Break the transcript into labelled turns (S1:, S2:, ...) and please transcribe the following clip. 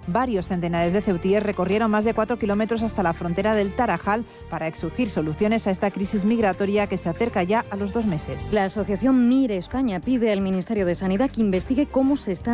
S1: Varios centenares de ceutíes recorrieron más de 4 kilómetros hasta la frontera del Tarajal para exigir soluciones a esta crisis migratoria que se acerca ya a los 2 meses.
S2: La asociación MIRE España pide al Ministerio de Sanidad que investigue cómo se está